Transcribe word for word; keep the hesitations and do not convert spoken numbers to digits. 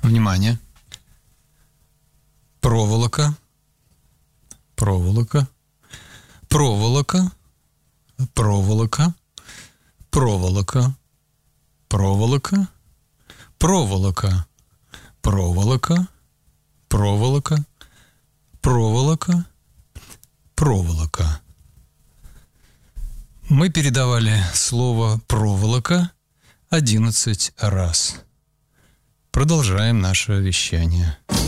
Внимание. Проволока. Проволока. Проволока. Проволока. Проволока. Проволока. Проволока. Проволока. Проволока. Проволока. Проволока. Мы передавали слово «проволока» одиннадцать раз. Продолжаем наше вещание.